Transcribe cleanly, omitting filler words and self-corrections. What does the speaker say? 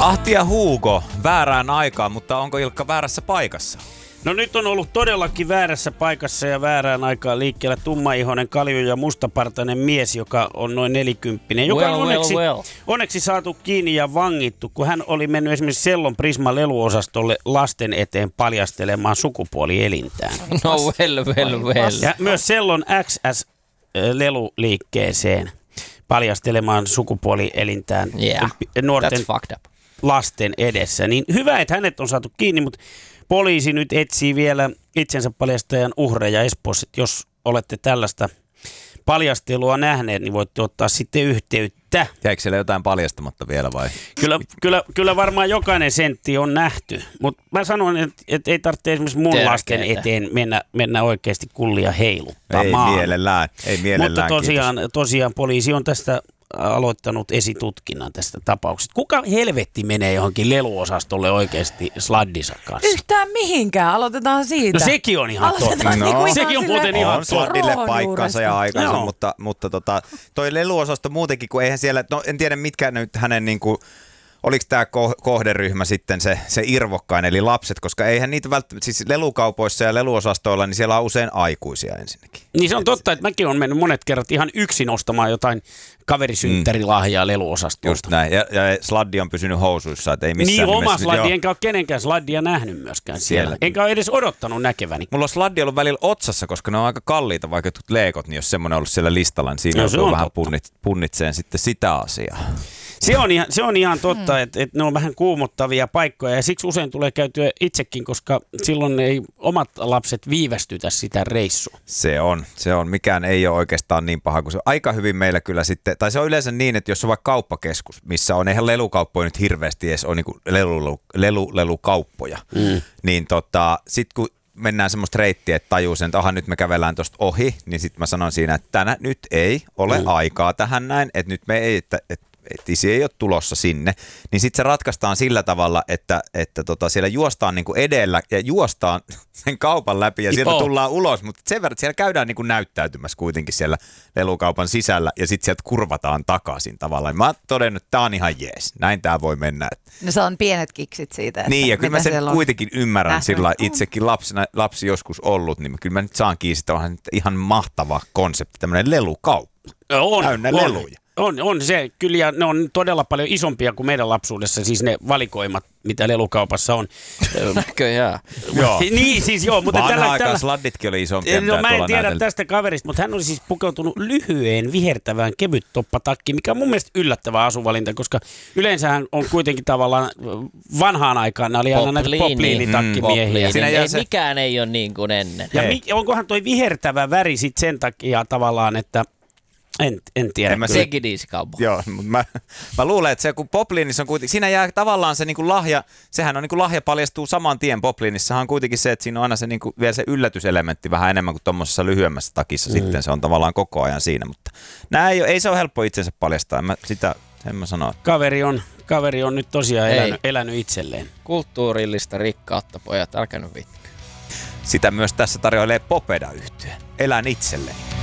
Ahti ja Hugo väärään aikaan, mutta onko Ilkka väärässä paikassa? No nyt on ollut todellakin väärässä paikassa ja väärään aikaan liikkeellä tummaihoinen, kalju ja mustapartainen mies, joka on noin 40, joka on onneksi saatu kiinni ja vangittu, kun hän oli mennyt esimerkiksi Sellon Prisma leluosastolle lasten eteen paljastelemaan sukupuolielintään. No well. Ja myös Sellon XS leluliikkeeseen paljastelemaan sukupuolielintään nuorten lasten edessä. Niin hyvä, että hänet on saatu kiinni, mutta poliisi nyt etsii vielä itsensä paljastajan uhreja Espoossa. Jos olette tällaista paljastelua nähneet, niin voitte ottaa sitten yhteyttä. Jäikö siellä jotain paljastamatta vielä vai? Kyllä varmaan jokainen sentti on nähty, mutta mä sanon, että ei tarvitse esimerkiksi mun lasten eteen mennä oikeasti kullia heiluttamaan. Ei mielellään. Mutta tosiaan poliisi on tästä aloittanut esitutkinnan tästä tapauksesta. Kuka helvetti menee johonkin leluosastolle oikeasti sladdinsa kanssa? Yhtään mihinkään. Aloitetaan siitä. No sekin on ihan totta. Sekin on muuten ihan totta. Sladdille paikkansa ja aikansa, mutta toi leluosasto muutenkin, kun eihän siellä, no en tiedä mitkä nyt hänen niinku, oliko tämä kohderyhmä sitten se irvokkain, eli lapset, koska eihän niitä välttämättä, siis lelukaupoissa ja leluosastoilla, niin siellä on usein aikuisia ensinnäkin. Niin se on totta, että mäkin olen mennyt monet kerrat ihan yksin ostamaan jotain kaverisynttärilahjaa leluosastolta. Just näin, ja sladdi on pysynyt housuissa, että ei missään nimessä. Oma sladdi, enkä ole kenenkään sladdia nähnyt myöskään siellä. Enkä ole edes odottanut näkeväni. Mulla on sladdi ollut välillä otsassa, koska ne on aika kalliita, vaikka leekot, niin jos semmoinen on ollut siellä listalla, niin siinä on vähän punnitseen sitten sitä asiaa. Se on ihan totta, että ne on vähän kuumottavia paikkoja ja siksi usein tulee käytyä itsekin, koska silloin ei omat lapset viivästytä sitä reissua. Se on. Mikään ei ole oikeastaan niin paha kuin se. Aika hyvin meillä kyllä sitten, tai se on yleensä niin, että jos on vaikka kauppakeskus, missä on, eihän lelukauppoja nyt hirveästi edes ole niin kuin lelukauppoja, niin sit kun mennään semmoista reittiä, että tajuu sen, että nyt me kävellään tuosta ohi, niin sitten mä sanon siinä, että nyt ei ole aikaa tähän näin, että nyt me ei, että isi ei ole tulossa sinne, niin sitten se ratkaistaan sillä tavalla, että siellä juostaan niinku edellä ja juostaan sen kaupan läpi ja sieltä tullaan ulos, mutta sen verran, että siellä käydään niinku näyttäytymässä kuitenkin siellä lelukaupan sisällä ja sitten sieltä kurvataan takaisin tavallaan. Mä oon todennut, että tää on ihan jees, näin tää voi mennä. No se on pienet kiksit siitä. Niin ja kyllä mä sen kuitenkin ymmärrän sillä itsekin lapsi joskus ollut, niin kyllä mä nyt saan kiisistä ihan mahtava konsepti, tämmöinen lelukauppa. Täynnä leluja. On se, kyllä, ja ne on todella paljon isompia kuin meidän lapsuudessa, siis ne valikoimat, mitä lelukaupassa on. Näköjään. Joo. Niin, siis joo. Mutta vanha aikaan sladditkin oli isompia. No, mä en tiedä tästä kaverista, mutta hän oli siis pukeutunut lyhyeen, vihertävään kevyttoppatakkiin, mikä on mun mielestä yllättävä asuvalinta, koska yleensähän on kuitenkin tavallaan vanhaan aikaan, ne oli aina näitä popliinitakkimiehiä. Mikään ei ole niin kuin ennen. Ja onkohan toi vihertävä väri sitten sen takia tavallaan, että en tiedä. Sekin diisikaupo. Joo, mutta mä luulen, että se kun Popliinissa on kuitenkin, siinä jää tavallaan se niinku lahja, sehän on niinku lahja paljastuu saman tien. Popliinissahan on kuitenkin se, että siinä on aina se niinku vielä se yllätyselementti vähän enemmän kuin tuommoisessa lyhyemmässä takissa sitten. Se on tavallaan koko ajan siinä, mutta ei se ole helppo itsensä paljastaa. Sen mä sanon. Kaveri on nyt tosiaan elänyt itselleen. Kulttuurillista rikkautta, pojat, älkää nyt vitkö. Sitä myös tässä tarjoilee Popeda-yhtye. Elän itselleni.